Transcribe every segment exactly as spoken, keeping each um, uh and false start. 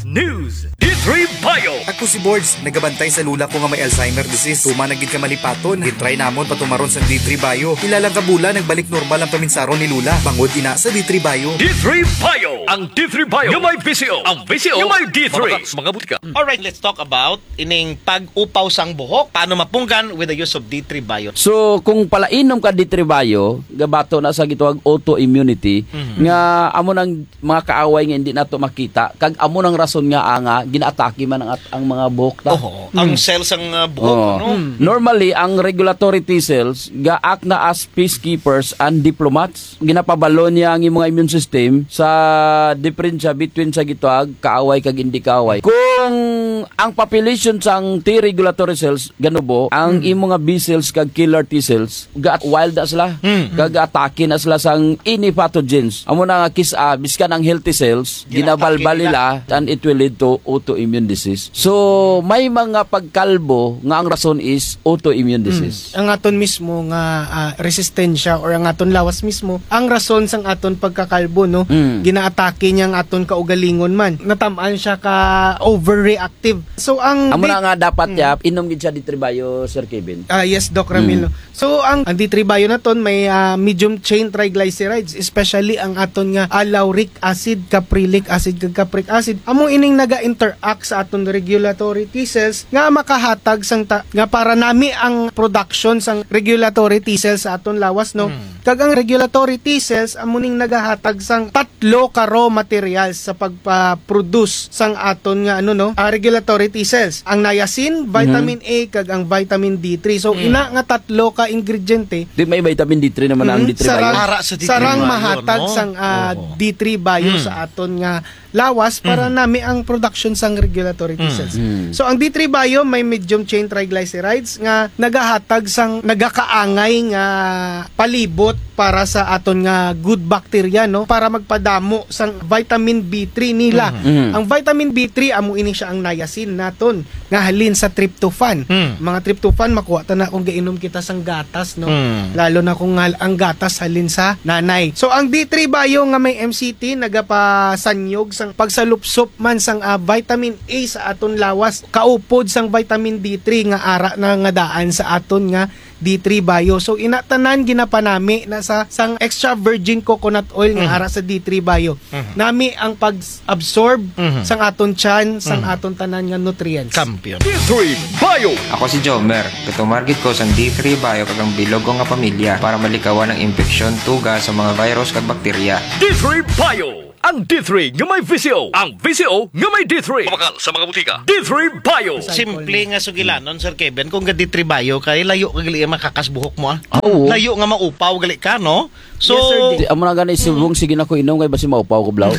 News. D three Bio. Ako si Boards, nagabantay sa lula ko nga may Alzheimer disease. Tuma na gid ka malipaton. Gitry namon patumaron sa D three Bio. Ilalang kabula nagbalik normal ang paminsaron ni lula. Bangod ina sa D three Bio. D three Bio. Ang D three Bio yung may V C O. Ang V C O yung may D three. Mga, mga butika. Mm. Alright, let's talk about ining pag-upaw sang buhok. Paano mapunggan with the use of D three Bio. So kung palainom ka D three Bio, gabato na sa gitawag autoimmunity, mm-hmm. nga amo nang mga kaaway nga hindi nato makita, kag amo nang rason nga anga ginaatake man ang, ang mga buhok ta. Oh, mm. Ang cells ang uh, buhok, oh. no? Mm. Normally ang regulatory T cells ga-act na as peacekeepers and diplomats. Ginapabalo niya ang imong immune system sa diferensya between sa gitawag kaaway kag hindi kaaway. Kung ang population sang T regulatory cells ganubo, ang mm. imong B cells kag killer T cells ga wild na sila, mm. kag atake na sila sang any pathogens. Amo na nga kis uh, biskan ang healthy cells ginabalbal nila and it will lead to autoimmune disease. So may mga pagkalbo nga ang rason is autoimmune disease. Mm. Ang aton mismo nga uh, resistensya or ang aton lawas mismo ang rason sang aton pagkakalbo, no? Mm. Ginaatake niya ang aton kaugalingon man. Natamaan siya ka overreactive. So ang amo na nga dapat mm. ya inom gid siya D three Bio, Sir Kevin. Ah uh, yes, Doc Ramil. Mm. So ang, ang D three Bio naton may uh, medium chain triglycerides, especially ang aton nga uh, lauric acid, caprylic acid kag capric acid. Among ining naga-interact sa aton regulatory T cells nga makahatag sang ta, nga para nami ang production sang regulatory T cells sa aton lawas, no? Mm. Kag ang regulatory T cells amuning nagahatag sang tatlo ka raw materials sa pagpa-produce sang aton nga ano, no? Uh, regulatory T cells. Ang niacin, vitamin mm-hmm. A kag ang vitamin D three. So mm. ina nga tatlo ka ingrediente. Di may vitamin D three naman mm-hmm. ang D three sarang, Bio. Sa D three sarang Bio, mahatag no? sang uh, oh. D three Bio mm. sa aton nga lawas para mm. nami ang production sang regulatory T cells. Mm. So ang D three Bio may medium chain triglycerides nga nagahatag sang nagakaangay nga palibot para sa aton nga good bacteria, no, para magpadamo sang vitamin B three nila. Mm. Ang vitamin B three amo ini siya ang niacin naton nga halin sa tryptophan. Mm. Mga tryptophan makuha ta na kung gainom kita sang gatas, no. Mm. Lalo na kung ang gatas halin sa nanay. So ang D three Bio nga may M C T nagapasanyog sang pagsalupsop man sang uh, vitamin A sa aton lawas, kaupod sang vitamin D three nga ara na nga daan sa aton nga D three Bio. So inatanan ginapanami na sa sang extra virgin coconut oil nga mm-hmm. ara sa D three Bio. Mm-hmm. Nami ang pag-absorb mm-hmm. sang aton tiyan, sang mm-hmm. aton tanan nga nutrients. Champion. D three Bio. Ako si Jomer. Katumargit ko sang D three Bio kag ang bilog ko nga pamilya para malikawan ang infeksyon, tuga sa mga virus kag bakterya. D three Bio. Ang D three nga may V C O. Ang V C O nga may D three. Pamakal sa mga butika. D three Bio. Simple nga sugilanon, Sir Kevin. Kung ga D three Bio, kay layo ka gali makakasbuhok mo, ah. Oh. Layo nga maupaw gali ka, no? So, yes, amo na gani subong sige na ko inom kay basi maupaw ko blaw.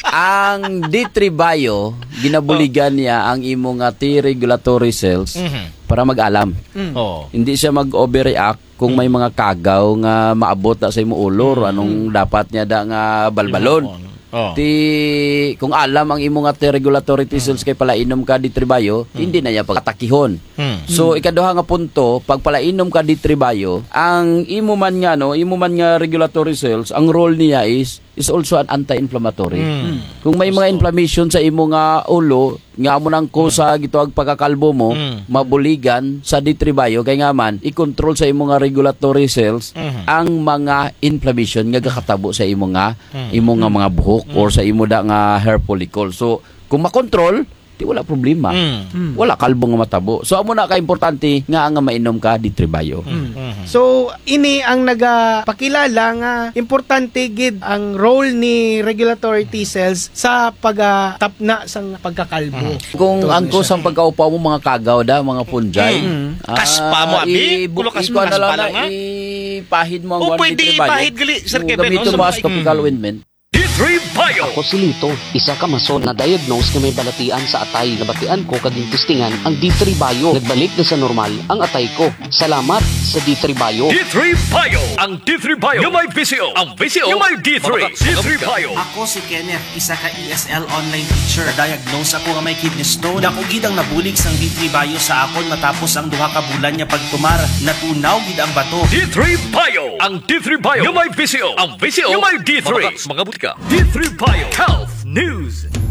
Ang D three Bio, ginabuligan niya ang imong T regulatory cells mm-hmm. para mag-alam. Mm. Oh. Hindi siya mag-overreact kung may mga kagaw nga maabot na sa imong ulo mm. anong dapat niya da nga balbalon. Oh. Ti kung alam ang imo nga T regulatory T cells kay palainom ka D three Bio, hmm. hindi na niya pagtakihon. Hmm. So ikaduha nga punto, pag palainom ka D three Bio, ang imo man nga no, imo man nga regulatory cells, ang role niya is is also an anti-inflammatory. Hmm. Kung may mga inflammation sa imo nga ulo, nga mo nang kusa gituag pagkakalbo mo, hmm. mabuligan sa D three Bio kay nga man i-control sa imo nga regulatory cells hmm. ang mga inflammation nga gakatabo sa imo nga hmm. imo nga mga buhok or sa imo da nga hair follicle. So kung makontrol, di wala problema. Mm. Wala kalbong nga matabo. So amo na ka importante nga nga mainom ka D three Bio. Mm. Mm-hmm. So ini ang nagapakilala nga importante gid ang role ni regulatory T cells sa pagtapna sang pagkakalbo. Mm. Kung ang kusang pagkaupaw mo mga kagaw da, mga fungi, mm. uh, kaspa mo abi, bulo kaspa na lang na ipahid mo ang o pwede ipahid gali, Sir Kevin. Gamito mo as topical ointment. D three Bio. Ako si Lito, isa ka mason na diagnose na may balatian sa atay. Nabatian ko kaging testingan ang D three Bio. Nagbalik na sa normal ang atay ko. Salamat sa D three Bio. D three Bio. Ang D three Bio yung may V C O. Ang V C O yung may D three. D three Bio. Ako si Kenneth, isa ka E S L online teacher. Na-diagnose ako nga may kidney stone. Dako gid ang nabulig sang D three Bio sa akon matapos ang duha ka bulan niya pagtumar. Natunaw gid ang bato. D three Bio. Ang D three Bio yung may V C O. Ang V C O yung may D three. Mga butika. D three Bio Health News.